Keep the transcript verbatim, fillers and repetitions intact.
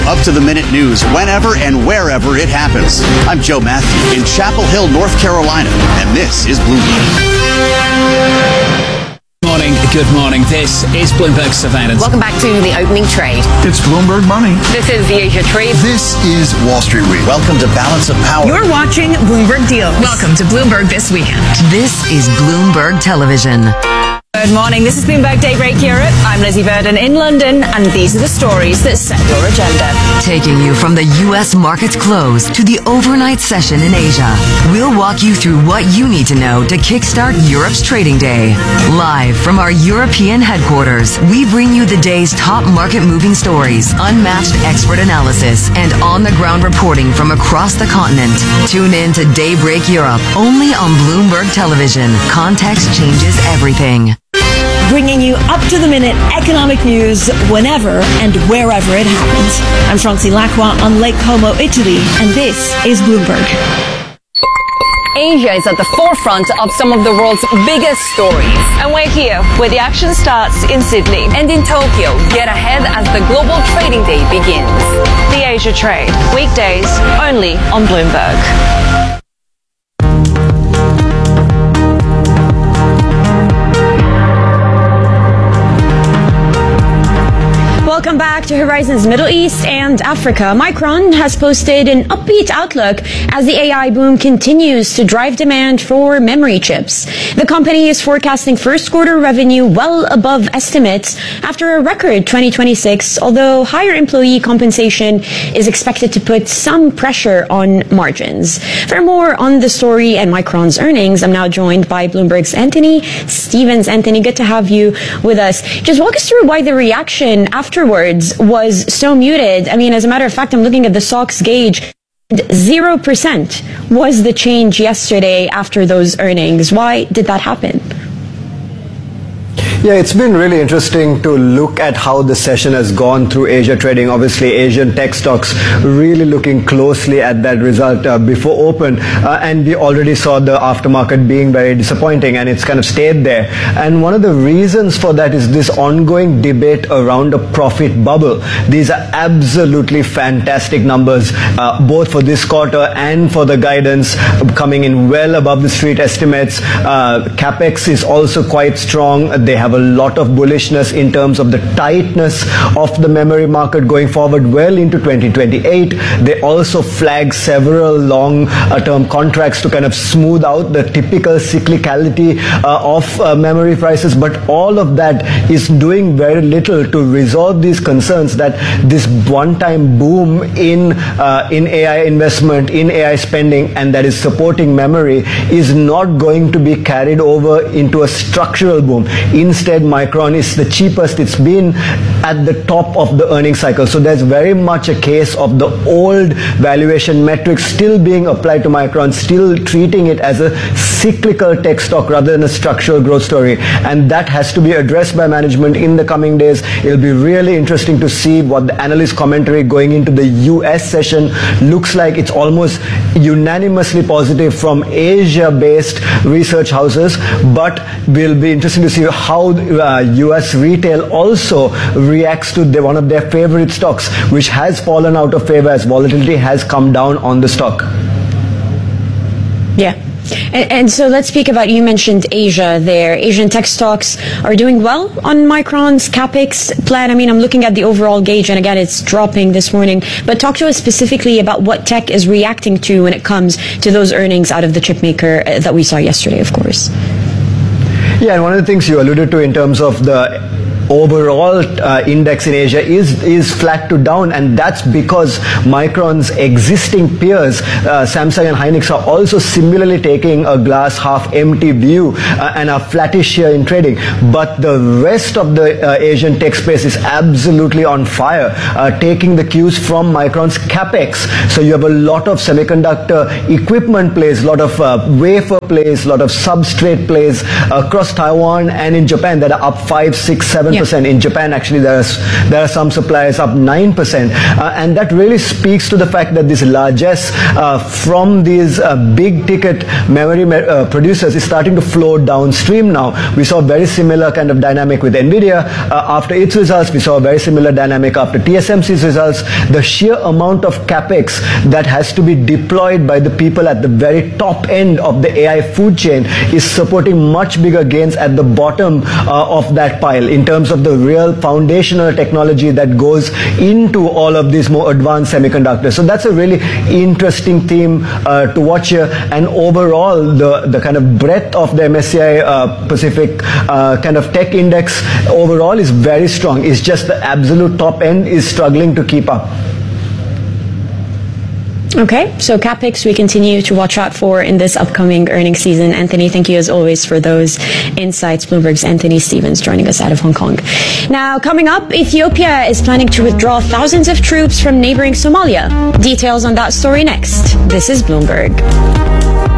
up-to-the-minute news whenever and wherever it happens. I'm Joe Matthew in Chapel Hill, North Carolina, and this is Bloomberg. Morning, good morning. This is Bloomberg Surveillance. Welcome back to the opening trade. It's Bloomberg Money. This is the Asia Trade. This is Wall Street Week. Welcome to Balance of Power. You're watching Bloomberg Deals. Welcome to Bloomberg This Weekend. This is Bloomberg Television. Good morning. This is Bloomberg Daybreak Europe. I'm Lizzie Burden in London, and these are the stories that set your agenda. Taking you from the U S market's close to the overnight session in Asia, we'll walk you through what you need to know to kickstart Europe's trading day. Live from our European headquarters, we bring you the day's top market-moving stories, unmatched expert analysis, and on-the-ground reporting from across the continent. Tune in to Daybreak Europe, only on Bloomberg Television. Context changes everything. Bringing you up-to-the-minute economic news whenever and wherever it happens. I'm Francie Lacqua on Lake Como, Italy, and this is Bloomberg. Asia is at the forefront of some of the world's biggest stories. And we're here where the action starts in Sydney. And in Tokyo, get ahead as the global trading day begins. The Asia Trade, weekdays only on Bloomberg. Welcome back to Horizons Middle East and Africa. Micron has posted an upbeat outlook as the A I boom continues to drive demand for memory chips. The company is forecasting first quarter revenue well above estimates after a record twenty twenty-six, although higher employee compensation is expected to put some pressure on margins. For more on the story and Micron's earnings, I'm now joined by Bloomberg's Anthony Stevens. Anthony, good to have you with us. Just walk us through why the reaction afterwards was so muted. I mean, as a matter of fact, I'm looking at the S O X gauge. Zero percent was the change yesterday after those earnings. Why did that happen? Yeah, it's been really interesting to look at how the session has gone through Asia trading. Obviously, Asian tech stocks really looking closely at that result uh, before open. Uh, and we already saw the aftermarket being very disappointing, and it's kind of stayed there. And one of the reasons for that is this ongoing debate around a profit bubble. These are absolutely fantastic numbers, uh, both for this quarter and for the guidance, uh, coming in well above the street estimates. Uh, CapEx is also quite strong. They have a lot of bullishness in terms of the tightness of the memory market going forward well into twenty twenty-eight. They also flag several long-term contracts to kind of smooth out the typical cyclicality uh, of uh, memory prices. But all of that is doing very little to resolve these concerns that this one-time boom in uh, in A I investment, in A I spending, and that is supporting memory is not going to be carried over into a structural boom. Instead, Micron is the cheapest it's been at the top of the earnings cycle. So there's very much a case of the old valuation metrics still being applied to Micron, still treating it as a cyclical tech stock rather than a structural growth story. And that has to be addressed by management in the coming days. It'll be really interesting to see what the analyst commentary going into the U S session looks like. It's almost unanimously positive from Asia-based research houses, but will be interesting to see how uh, U S retail also reacts to the, one of their favorite stocks, which has fallen out of favor as volatility has come down on the stock. Yeah. And, and so let's speak about, you mentioned Asia there. Asian tech stocks are doing well on Micron's CapEx plan. I mean, I'm looking at the overall gauge, and again, it's dropping this morning. But talk to us specifically about what tech is reacting to when it comes to those earnings out of the chip maker that we saw yesterday, of course. Yeah, and one of the things you alluded to in terms of the overall uh, index in Asia is is flat to down, and that's because Micron's existing peers, uh, Samsung and Hynix, are also similarly taking a glass half empty view uh, and are flattish here in trading. But the rest of the uh, Asian tech space is absolutely on fire, uh, taking the cues from Micron's CapEx. So you have a lot of semiconductor equipment plays, a lot of uh, wafer plays, a lot of substrate plays across Taiwan and in Japan that are up five, six, seven percent. In Japan, actually, there are, there are some suppliers up nine percent. Uh, and that really speaks to the fact that this largesse uh, from these uh, big ticket memory me- uh, producers is starting to flow downstream now. We saw a very similar kind of dynamic with NVIDIA. Uh, after its results, we saw a very similar dynamic after T S M C's results. The sheer amount of capex that has to be deployed by the people at the very top end of the A I food chain is supporting much bigger gains at the bottom uh, of that pile in terms of the real foundational technology that goes into all of these more advanced semiconductors. So that's a really interesting theme uh, to watch here. And overall, the, the kind of breadth of the M S C I uh, Pacific uh, kind of tech index overall is very strong. It's just the absolute top end is struggling to keep up. Okay, so CapEx we continue to watch out for in this upcoming earnings season. Anthony, thank you as always for those insights. Bloomberg's Anthony Stevens joining us out of Hong Kong. Now, coming up, Ethiopia is planning to withdraw thousands of troops from neighboring Somalia. Details on that story next. This is Bloomberg.